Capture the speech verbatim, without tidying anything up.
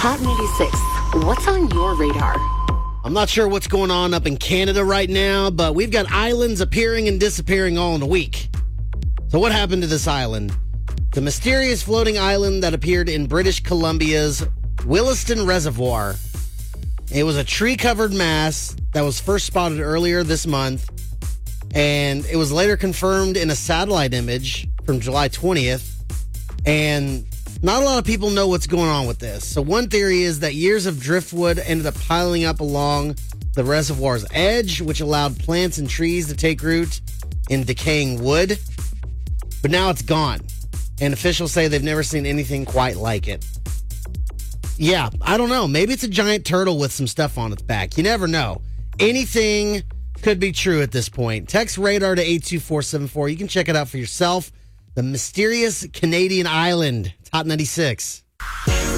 Hot ninety-six, what's on your radar? I'm not sure what's going on up in Canada right now, but we've got islands appearing and disappearing all in a week. So what happened to this island? The mysterious floating island that appeared in British Columbia's Williston Reservoir. It was a tree-covered mass that was first spotted earlier this month, and it was later confirmed in a satellite image from July twentieth. And not a lot of people know what's going on with this. So one theory is that years of driftwood ended up piling up along the reservoir's edge, which allowed plants and trees to take root in decaying wood. But now it's gone. And officials say they've never seen anything quite like it. Yeah, I don't know. Maybe it's a giant turtle with some stuff on its back. You never know. Anything could be true at this point. Text radar to eight two four seven four. You can check it out for yourself. The mysterious Canadian island. Hot ninety-six.